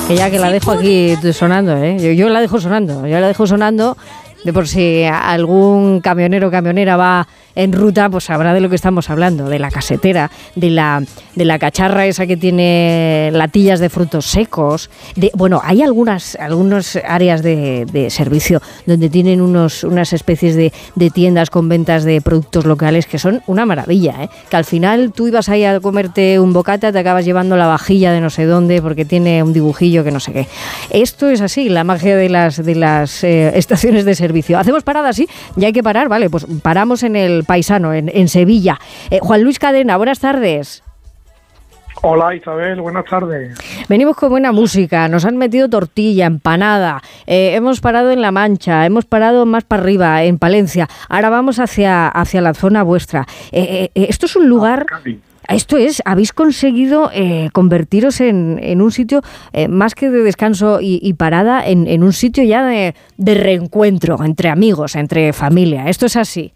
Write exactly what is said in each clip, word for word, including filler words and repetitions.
Que ya que la dejo aquí sonando, ¿eh? Yo, yo la dejo sonando, yo la dejo sonando de por si algún camionero o camionera va en ruta, pues sabrá de lo que estamos hablando, de la casetera, de la, de la cacharra esa que tiene latillas de frutos secos. De, bueno, hay algunas, algunas áreas de, de servicio donde tienen unos, unas especies de, de tiendas con ventas de productos locales que son una maravilla, ¿eh? Que al final tú ibas ahí a comerte un bocata, te acabas llevando la vajilla de no sé dónde porque tiene un dibujillo que no sé qué. Esto es así, la magia de las, de las eh, estaciones de servicio. Hacemos parada, sí, ya hay que parar, vale, pues paramos en el Paisano, en, en Sevilla. Eh, Juan Luis Cadena, buenas tardes. Hola Isabel, buenas tardes. Venimos con buena música, nos han metido tortilla, empanada, eh, hemos parado en La Mancha, hemos parado más para arriba, en Palencia, ahora vamos hacia, hacia la zona vuestra. Eh, eh, esto es un lugar... Esto es, habéis conseguido eh, convertiros en, en un sitio eh, más que de descanso y, y parada, en, en un sitio ya de, de reencuentro entre amigos, entre familia. ¿Esto es así?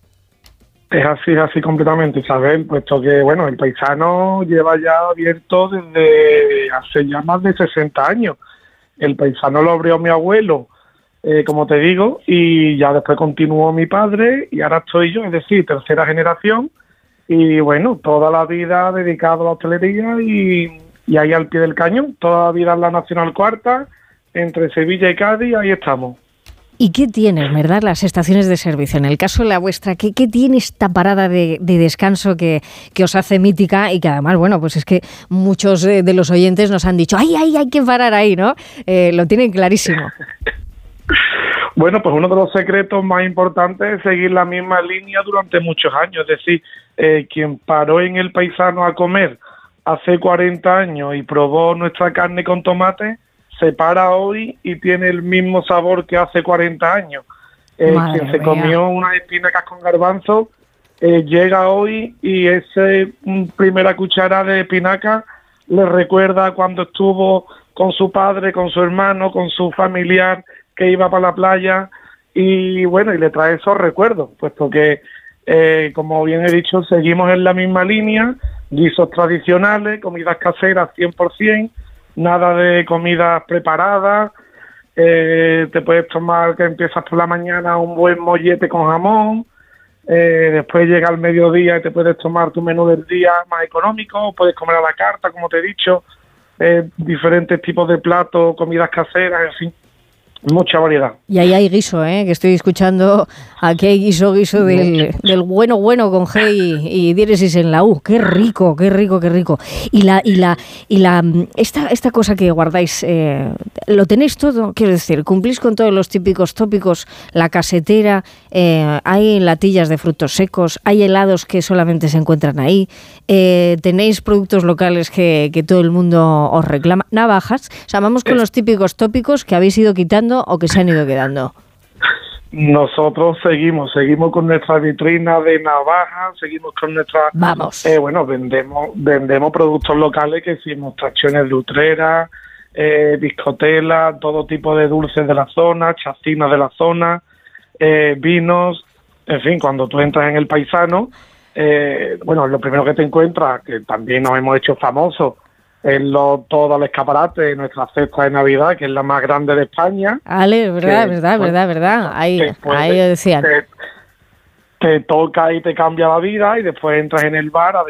Es así, así completamente, Isabel, puesto que, bueno, el Paisano lleva ya abierto desde hace ya más de sesenta años. El Paisano lo abrió mi abuelo, eh, como te digo, y ya después continuó mi padre, y ahora estoy yo, es decir, tercera generación. Y bueno, toda la vida dedicado a la hostelería y, y ahí al pie del cañón, toda la vida en la Nacional Cuarta, entre Sevilla y Cádiz, ahí estamos. ¿Y qué tienes, verdad, las estaciones de servicio? En el caso de la vuestra, ¿qué, qué tiene esta parada de, de descanso que, que os hace mítica? Y que además, bueno, pues es que muchos de, de los oyentes nos han dicho, ¡ay, ay, hay que parar ahí!, ¿no? Eh, lo tienen clarísimo. Bueno, pues uno de los secretos más importantes es seguir la misma línea durante muchos años. Es decir, eh, quien paró en el Paisano a comer hace cuarenta años y probó nuestra carne con tomate, se para hoy y tiene el mismo sabor que hace cuarenta años. Eh, quien se mía. comió unas espinacas con garbanzo, eh, llega hoy y ese mm, primera cuchara de espinaca le recuerda cuando estuvo con su padre, con su hermano, con su familiar que iba para la playa, y bueno, y le trae esos recuerdos, puesto que, eh, como bien he dicho, seguimos en la misma línea, guisos tradicionales, comidas caseras cien por ciento, nada de comidas preparadas, eh, te puedes tomar, que empiezas por la mañana, un buen mollete con jamón, eh, después llega al mediodía y te puedes tomar tu menú del día más económico, puedes comer a la carta, como te he dicho, eh, diferentes tipos de platos, comidas caseras, en fin. Mucha variedad. Y ahí hay guiso, ¿eh? Que estoy escuchando. Aquí hay guiso, guiso del, del bueno, bueno con G y, y diéresis en la U. Qué rico, qué rico, qué rico. Y la, y la, y la, esta, esta cosa que guardáis, eh, ¿lo tenéis todo? Quiero decir, ¿cumplís con todos los típicos tópicos? La casetera, eh, hay latillas de frutos secos, hay helados que solamente se encuentran ahí, eh, tenéis productos locales que, que todo el mundo os reclama, navajas. O sea, vamos con los típicos tópicos que habéis ido quitando o que se han ido quedando. Nosotros seguimos, seguimos con nuestra vitrina de navajas, seguimos con nuestra... Vamos. Eh, bueno, vendemos vendemos productos locales que hicimos tracciones de Utrera, eh, biscotela, todo tipo de dulces de la zona, chacinas de la zona, eh, vinos, en fin, cuando tú entras en el Paisano, eh, bueno, lo primero que te encuentras, que también nos hemos hecho famosos, en lo, todo el escaparate de nuestra cesta de Navidad, que es la más grande de España. Ale, verdad, que, verdad, pues, verdad, verdad. Ahí, después, ahí decían. Te, te toca y te cambia la vida y después entras en el bar a